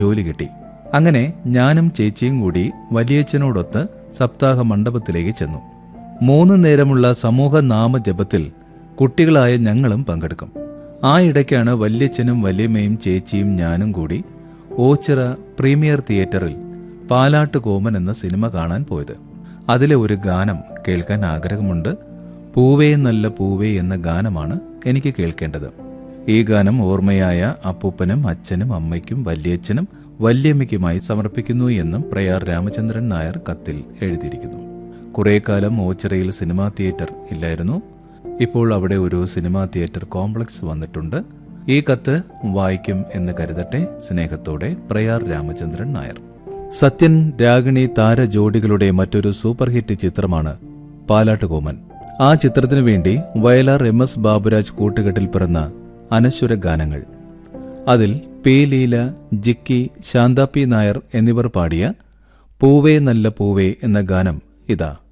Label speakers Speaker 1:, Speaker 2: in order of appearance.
Speaker 1: ജോലി കിട്ടി. അങ്ങനെ ഞാനും ചേച്ചിയും കൂടി വലിയച്ഛനോടൊത്ത് സപ്താഹ മണ്ഡപത്തിലേക്ക് ചെന്നു. 3 നേരമുള്ള സമൂഹ നാമജപത്തിൽ കുട്ടികളായ ഞങ്ങളും പങ്കെടുക്കും. ആ ഇടയ്ക്കാണ് വല്യച്ഛനും വല്യമ്മയും ചേച്ചിയും ഞാനും കൂടി ഓച്ചിറ പ്രീമിയർ തിയേറ്ററിൽ പാലാട്ട് കോമൻ എന്ന സിനിമ കാണാൻ പോയത്. അതിലെ ഒരു ഗാനം കേൾക്കാൻ ആഗ്രഹമുണ്ട്. പൂവേ നല്ല പൂവേ എന്ന ഗാനമാണ് എനിക്ക് കേൾക്കേണ്ടത്. ഈ ഗാനം ഓർമ്മയായ അപ്പൂപ്പനും അച്ഛനും അമ്മയ്ക്കും വല്യച്ഛനും വല്യമ്മയ്ക്കുമായി സമർപ്പിക്കുന്നു എന്നും പ്രയാർ രാമചന്ദ്രൻ നായർ കത്തിൽ എഴുതിയിരിക്കുന്നു. കുറെ കാലം ഓച്ചിറയിൽ സിനിമാ തിയേറ്റർ ഇല്ലായിരുന്നു. ഇപ്പോൾ അവിടെ ഒരു സിനിമാ തിയേറ്റർ കോംപ്ലക്സ് വന്നിട്ടുണ്ട്. ഈ കത്ത് വായിക്കും എന്ന് കരുതട്ടെ. സ്നേഹത്തോടെ പ്രയാർ രാമചന്ദ്രൻ നായർ. സത്യൻ രാഗിണി താര ജോഡികളുടെ മറ്റൊരു സൂപ്പർ ഹിറ്റ് ചിത്രമാണ് പാലാട്ട് കോമൻ. ആ ചിത്രത്തിനു വേണ്ടി വയലാർ MS ബാബുരാജ് കൂട്ടുകെട്ടിൽ പിറന്ന അനശ്വര ഗാനങ്ങൾ. അതിൽ പി ലീല, ജിക്കി, ശാന്താ പി നായർ എന്നിവർ പാടിയ പൂവേ നല്ല പൂവേ എന്ന ഗാനം ഇതാ.